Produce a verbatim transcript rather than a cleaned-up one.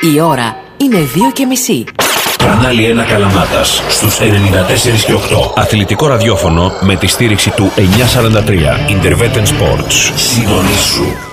Η ώρα είναι δύο και μισή. Κανάλι ένα Καλαμάτας στους ενενήντα τέσσερα και οκτώ. Αθλητικό ραδιόφωνο με τη στήριξη του εννιακόσια σαράντα τρία Intervetten Sports. Συντονίσου.